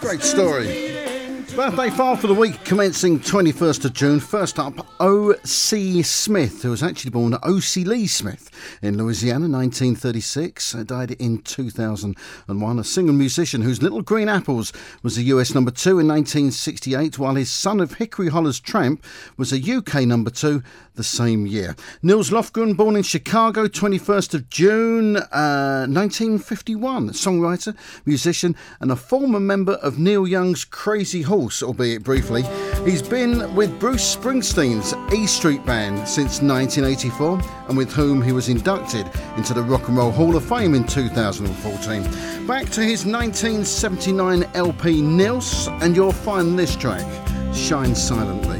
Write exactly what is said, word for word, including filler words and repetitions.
Great story. Birthday file for the week commencing twenty-first of June. First up, O C Smith, who was actually born O C Lee Smith in Louisiana, nineteen thirty-six. Died in two thousand one. A singer musician whose Little Green Apples was a U S number two in nineteen sixty-eight, while his Son of Hickory Holler's Tramp was a U K number two the same year. Nils Lofgren, born in Chicago, twenty-first of June, uh, nineteen fifty-one. Songwriter, musician, and a former member of Neil Young's Crazy Horse, albeit briefly. He's been with Bruce Springsteen's E Street Band since nineteen eighty-four, and with whom he was inducted into the Rock and Roll Hall of Fame in two thousand fourteen. Back to his nineteen seventy-nine L P Nils, and you'll find this track, Shine Silently.